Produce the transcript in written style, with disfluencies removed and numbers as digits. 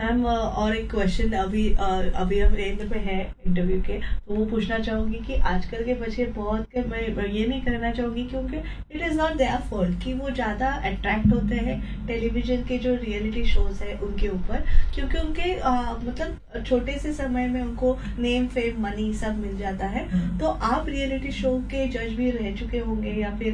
Ma'am और एक question अभी हम एंड पे है इंटरव्यू के, तो वो पूछना चाहूंगी कि आजकल के बच्चे मैं ये नहीं कहना चाहूंगी क्योंकि it is not their fault कि वो ज्यादा अट्रैक्ट होते हैं टेलीविजन के जो रियलिटी शोज है उनके ऊपर, क्योंकि उनके मतलब छोटे से समय में उनको नेम फेम मनी सब मिल जाता है। तो आप रियलिटी शो के जज भी रह चुके होंगे या फिर